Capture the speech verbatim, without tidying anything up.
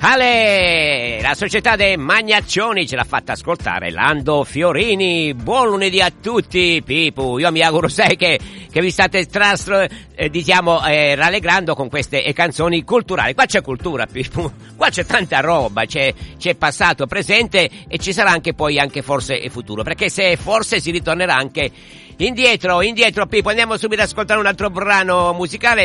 Ale, la società dei Magnaccioni ce l'ha fatta ascoltare Lando Fiorini. Buon lunedì a tutti, Pipu. Io mi auguro, sai, che, che vi state traslo, eh, diciamo, eh, rallegrando con queste eh, canzoni culturali. Qua c'è cultura, Pipu. Qua c'è tanta roba, c'è, c'è passato, presente e ci sarà anche poi anche forse futuro. Perché se forse si ritornerà anche indietro, indietro, Pipu. Andiamo subito ad ascoltare un altro brano musicale.